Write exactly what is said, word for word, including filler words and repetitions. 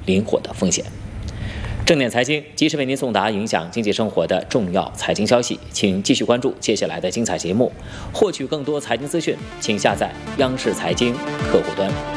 灵活的风险。正点财经及时为您送达影响经济生活的重要财经消息，请继续关注接下来的精彩节目。获取更多财经资讯，请下载央视财经客户端。